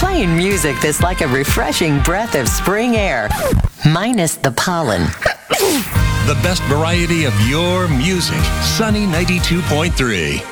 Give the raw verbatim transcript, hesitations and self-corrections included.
Playing music that's like a refreshing breath of spring air, minus the pollen. The best variety of your music. Sunny ninety-two point three.